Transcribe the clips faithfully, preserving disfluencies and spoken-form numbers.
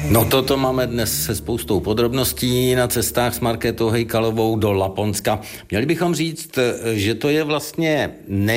No toto máme dnes se spoustou podrobností na cestách s Markétou Hejkalovou do Laponska. Měli bychom říct, že to je vlastně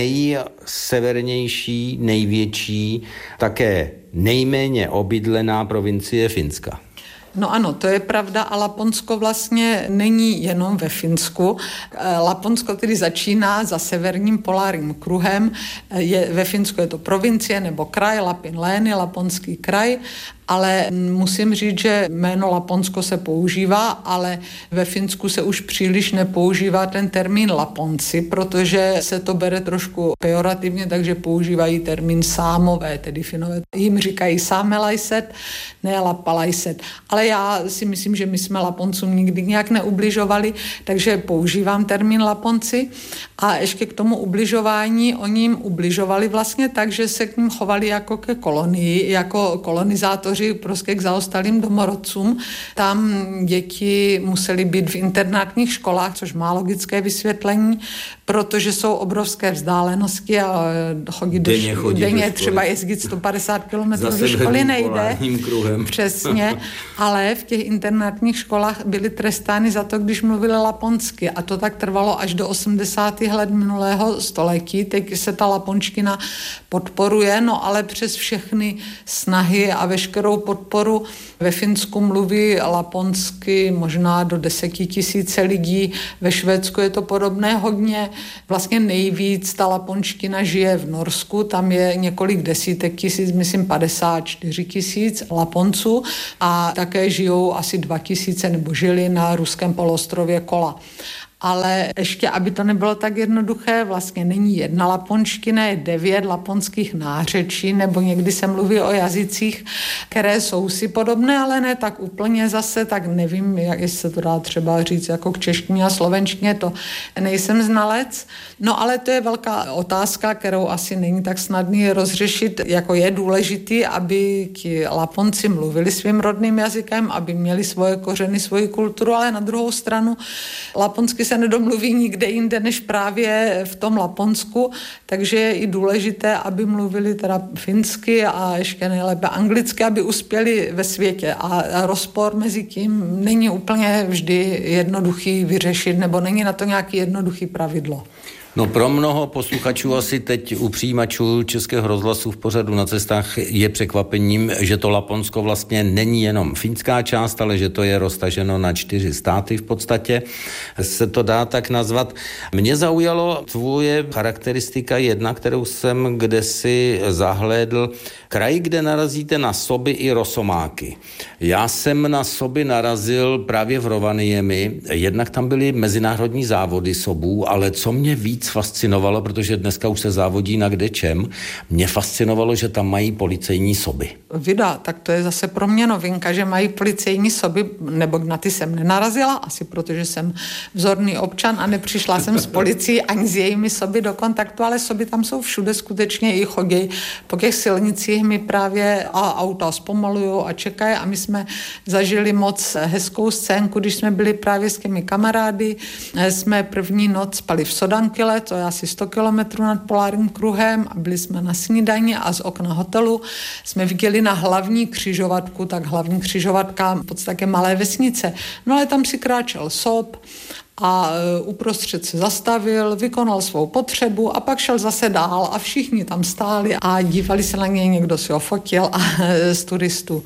nejsevernější, největší, také nejméně obydlená provincie Finska. No ano, to je pravda a Laponsko vlastně není jenom ve Finsku. Laponsko tedy začíná za severním polárním kruhem. Je, ve Finsku je to provincie nebo kraj, Lapin-Lény, Laponský kraj, ale musím říct, že jméno Laponsko se používá, ale ve Finsku se už příliš nepoužívá ten termín Laponci, protože se to bere trošku pejorativně, takže používají termín sámové, tedy Finové jim říkají sámelajset, ne lapalajset. Ale já si myslím, že my jsme Laponcům nikdy nějak neubližovali, takže používám termín Laponci a ještě k tomu ubližování, oni jim ubližovali vlastně tak, že se k ním chovali jako ke kolonii, jako kolonizátoři prostě k zaostalým domorodcům. Tam děti musely být v internátních školách, což má logické vysvětlení, protože jsou obrovské vzdálenosti a chodit do denně, školy, denně třeba jezdit sto padesát kilometrů do školy nejde. Přesně, ale v těch internátních školách byly trestány za to, když mluvili laponsky a to tak trvalo až do osmdesátých let minulého století. Teď se ta laponština podporuje, no ale přes všechny snahy a veškerou podporu ve Finsku mluví laponsky možná do deseti tisíce lidí, ve Švédsku je to podobné hodně. Vlastně nejvíc ta laponština žije v Norsku, tam je několik desítek tisíc, myslím padesát čtyři tisíc Laponců a také žijou asi dva tisíce nebo žili na ruském poloostrově Kola. Ale ještě, aby to nebylo tak jednoduché, vlastně není jedna laponština, je devět laponských nářečí, nebo někdy se mluví o jazycích, které jsou si podobné, ale ne tak úplně zase, tak nevím, jak jestli se to dá třeba říct jako k češtině a slovenštině, to nejsem znalec. No ale to je velká otázka, kterou asi není tak snadný rozřešit, jako je důležitý, aby ti Laponci mluvili svým rodným jazykem, aby měli svoje kořeny, svoji kulturu, ale na druhou stranu laponsky se nedomluví nikde jinde než právě v tom Laponsku, takže je i důležité, aby mluvili teda finsky a ještě nejlépe anglicky, aby uspěli ve světě. A rozpor mezi tím není úplně vždy jednoduchý vyřešit, nebo není na to nějaký jednoduchý pravidlo. No pro mnoho posluchačů asi teď u přijímačů Českého rozhlasu v pořadu Na cestách je překvapením, že to Laponsko vlastně není jenom finská část, ale že to je roztaženo na čtyři státy v podstatě. Se to dá tak nazvat. Mě zaujalo tvoje charakteristika jedna, kterou jsem kdesi zahlédl. Kraj, kde narazíte na soby i rosomáky. Já jsem na soby narazil právě v Rovaniemi. Jednak tam byly mezinárodní závody sobů, ale co mě víc fascinovalo, protože dneska už se závodí na kdečem, mě fascinovalo, že tam mají policejní soby. Vida, tak to je zase pro mě novinka, že mají policejní soby, nebo na ty jsem nenarazila, asi protože jsem vzorný občan a nepřišla jsem s policií ani s jejími soby do kontaktu, ale soby tam jsou všude, skutečně i chodí po těch silnicích, mi právě a auta zpomalují a čekají a my jsme zažili moc hezkou scénku, když jsme byli právě s těmi kamarády, jsme první noc spali v Sodankyle, to je asi sto kilometrů nad polárním kruhem a byli jsme na snídani a z okna hotelu jsme viděli na hlavní křižovatku, tak hlavní křižovatka v podstatě malé vesnice. No ale tam si kráčel sob a uprostřed se zastavil, vykonal svou potřebu a pak šel zase dál a všichni tam stáli a dívali se na něj, někdo si ho fotil a z turistů.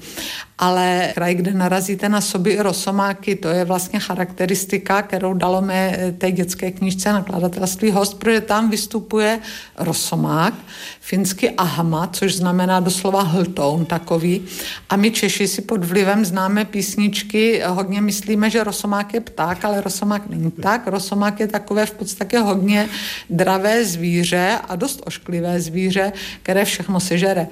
Ale kraj, kde narazíte na soby i rosomáky, to je vlastně charakteristika, kterou dalo mé té dětské knížce nakladatelství Host, protože tam vystupuje rosomák, finsky ahma, což znamená doslova hltoun takový. A my Češi si pod vlivem známe písničky, hodně myslíme, že rosomák je pták, ale rosomák není tak. Rosomák je takové v podstatě hodně dravé zvíře a dost ošklivé zvíře, které všechno sežere.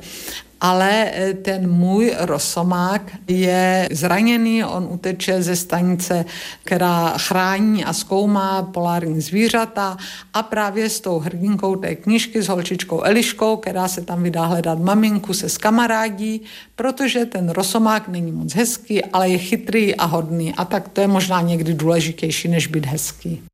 Ale ten můj rosomák je zraněný, on uteče ze stanice, která chrání a zkoumá polární zvířata a právě s tou hrdinkou té knížky, s holčičkou Eliškou, která se tam vydá hledat maminku, se skamarádí, protože ten rosomák není moc hezký, ale je chytrý a hodný a tak to je možná někdy důležitější, než být hezký.